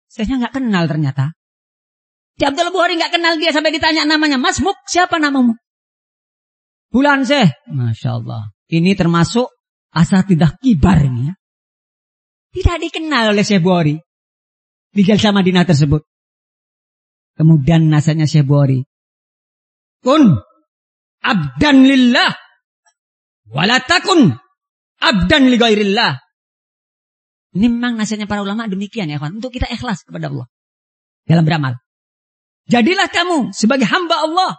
Syekhnya nggak kenal ternyata. Si Abdul Bukhari nggak kenal dia sampai ditanya namanya. Mas Muk, siapa namamu? Bulan Syekh. Masya Allah. Ini termasuk asatidah kibar ini ya. Tidak dikenal oleh Syekh Bukhari di Jalsah Madinah tersebut. Kemudian nasihatnya Syekh Bukhari. Kun abdan lillah. Walatakun abdan li ghairillah. Ini memang nasihatnya para ulama demikian ya kawan. Untuk kita ikhlas kepada Allah dalam beramal. Jadilah kamu sebagai hamba Allah.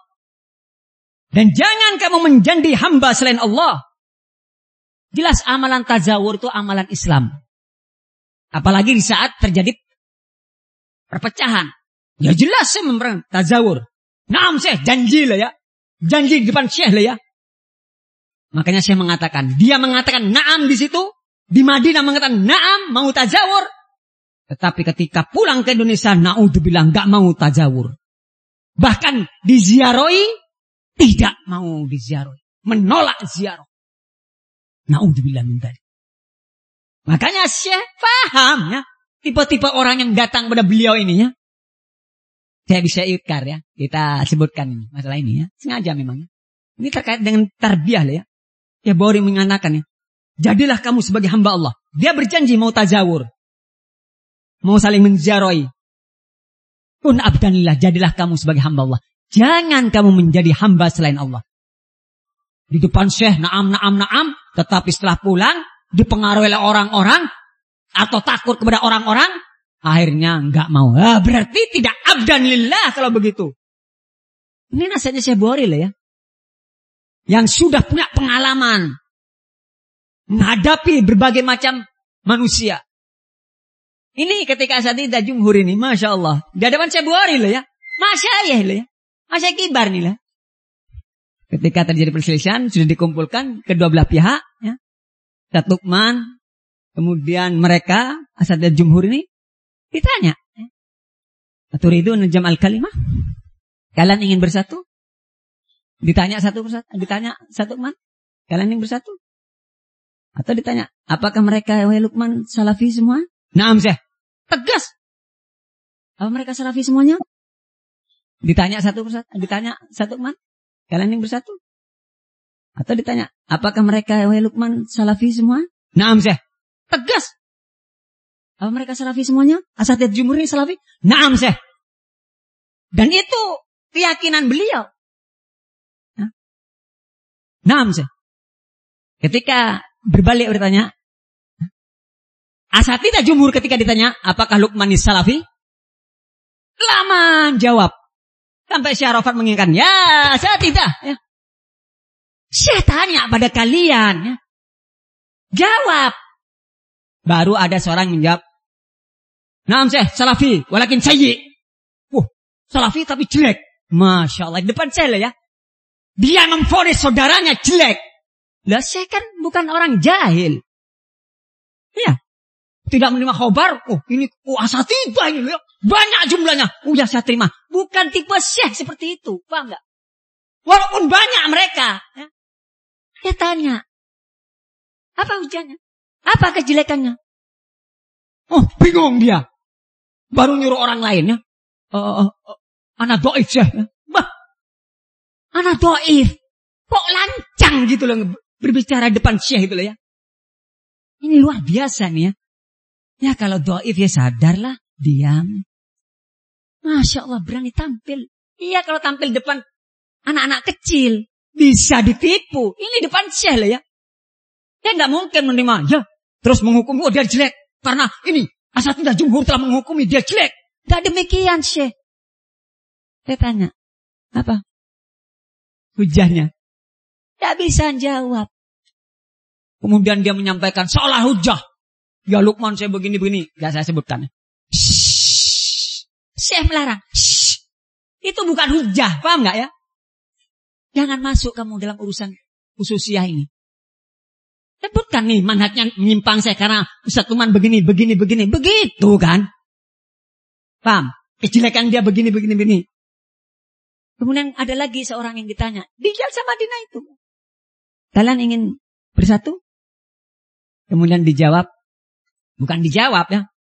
Dan jangan kamu menjadi hamba selain Allah. Jelas amalan tazawur itu amalan Islam. Apalagi di saat terjadi perpecahan. Ya jelas saya memperang tazawur. Naam Syekh, janji lah ya. Janji di depan Syekh lah ya. Makanya Syekh mengatakan. Dia mengatakan naam di situ. Di Madinah mengatakan naam mau tazawur. Tetapi ketika pulang ke Indonesia, naudzubillah enggak mau tazawur. Bahkan diziarahi, tidak mau diziarahi. Menolak ziarah. Naudzubillah min dzalik. Makanya Syekh paham ya. Tipe-tipe orang yang datang pada beliau ini ya. Saya bisa ikrar ya. Kita sebutkan ini, masalah ini ya. Sengaja memang ya. Ini terkait dengan tarbiyah lah ya. Ya Bukhari mengatakan ya. Jadilah kamu sebagai hamba Allah. Dia berjanji mau tazawur. Mau saling menziarahi. Kun abdanillah, jadilah kamu sebagai hamba Allah. Jangan kamu menjadi hamba selain Allah. Di depan Syekh, naam. Tetapi setelah pulang, dipengaruhi oleh orang-orang. Atau takut kepada orang-orang. Akhirnya enggak mau. Berarti tidak abdanillah kalau begitu. Ini nasihatnya Syekh Bukhari lah ya. Yang sudah punya pengalaman. Menghadapi berbagai macam manusia. Ini ketika asatidzah jumhur ini, Masya Allah. Di hadapan Syekh Bukhari loh ya. Masyayikh loh ya. Masyayikh kibar nih lah. Ketika terjadi perselisihan, sudah dikumpulkan kedua belah pihak. Ya. Ustadz Lukman, kemudian mereka, asatidzah jumhur ini, ditanya. Aturidu najam al-kalimah? Kalian ingin bersatu? Ditanya satu persatu. Ditanya satu Lukman. Kalian ingin bersatu? Atau ditanya, apakah mereka wahai Lukman salafi semua? Naam Syekh. Tegas. Apa mereka salafi semuanya? Ditanya satu persatu. Ditanya satu Lukman. Kalian yang bersatu? Atau ditanya, apakah mereka wahai Lukman salafi semua? Naam Syekh. Tegas. Apa mereka salafi semuanya? Asatidzah jumhur ini salafi? Naam Syekh. Dan itu keyakinan beliau. Naam Syekh. Ketika berbalik bertanya, asatidzah jumhur ketika ditanya, apakah Lukman salafi? Lama jawab. Sampai Syekh Arafat mengingatkan, ya asatidzah. Ya. Saya tanya pada kalian. Ya. Jawab. Baru ada seorang yang menjawab, naam Syekh, salafi, walakin sayyi. Salafi tapi jelek. Masya Allah, di depan saya lah ya. Dia memvonis saudaranya jelek. Lah saya kan bukan orang jahil. Ya. Tidak menerima khabar. Ini asatidzah ini ya. Banyak jumlahnya. Ya saya terima. Bukan tipe Syekh seperti itu. Paham enggak? Walaupun banyak mereka. Ya. Saya tanya. Apa hujannya? Apa kejelekannya? Bingung dia. Baru nyuruh orang lain ya. Ana dhaif Syekh. Bah. Ana dhaif. Kok lancang gitu loh. Berbicara depan Syekh itu loh ya. Ini luar biasa nih ya. Ya kalau dhaif ya sadarlah. Diam. Masya Allah berani tampil. Iya kalau tampil depan anak-anak kecil. Bisa ditipu. Ini depan Syekh lah ya. Dia gak mungkin menerima. Ya. Terus menghukumi. Dia jelek. Karena ini. Asatidzah jumhur telah menghukumi. Dia jelek. Gak demikian Syekh. Saya tanya. Apa? Hujahnya. Gak bisa jawab. Kemudian dia menyampaikan seolah hujah. Ya Lukman saya begini-begini. Gak saya sebutkan. Syekh melarang. Itu bukan hujah. Paham gak ya? Jangan masuk kamu dalam urusan khususiyah ini. Sebutkan nih manhajnya menyimpang saya. Karena Ustaz Lukman begini. Begitu kan? Paham? Kejelekan dia begini. Kemudian ada lagi seorang yang ditanya. Di Jalsah Madinah itu. Kalian ingin bersatu? Kemudian dijawab. Bukan dijawab ya.